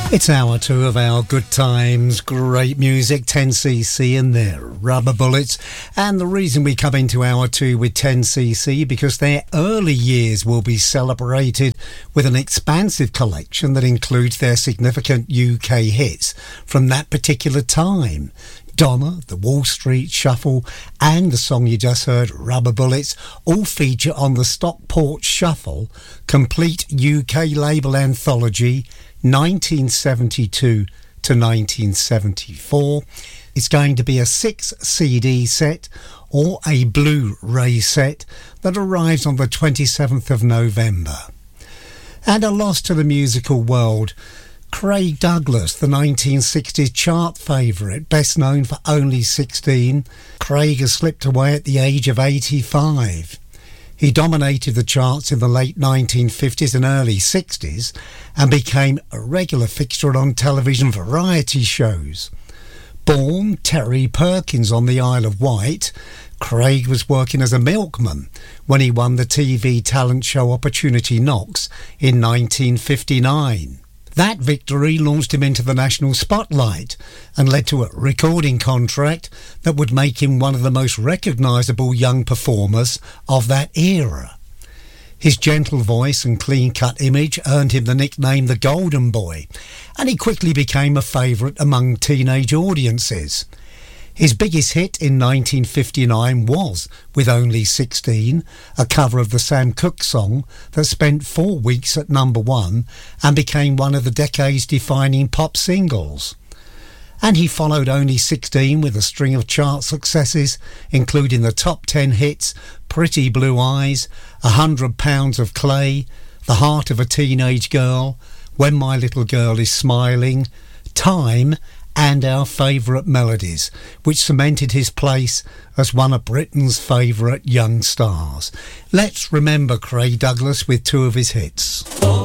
It's hour two of our good times, great music, 10cc and their Rubber Bullets. And the reason we come into hour two with 10cc, because their early years will be celebrated with an expansive collection that includes their significant UK hits from that particular time. Donna, the Wall Street Shuffle, and the song you just heard, Rubber Bullets, all feature on the Stockport Shuffle complete UK label anthology 1972 to 1974. It's going to be a 6 CD set or a Blu-ray set that arrives on the 27th of November. And a loss to the musical world, Craig Douglas, the 1960s chart favourite, best known for Only 16. Craig has slipped away at the age of 85. He dominated the charts in the late 1950s and early 60s and became a regular fixture on television variety shows. Born Terry Perkins on the Isle of Wight, Craig was working as a milkman when he won the TV talent show Opportunity Knocks in 1959. That victory launched him into the national spotlight and led to a recording contract that would make him one of the most recognisable young performers of that era. His gentle voice and clean-cut image earned him the nickname the Golden Boy, and he quickly became a favourite among teenage audiences. His biggest hit in 1959 was With Only 16, a cover of the Sam Cooke song that spent 4 weeks at number one and became one of the decade's defining pop singles. And he followed Only 16 with a string of chart successes, including the top 10 hits Pretty Blue Eyes, 100 Pounds of Clay, The Heart of a Teenage Girl, When My Little Girl is Smiling, Time, and Our Favourite Melodies, which cemented his place as one of Britain's favourite young stars. Let's remember Craig Douglas with two of his hits.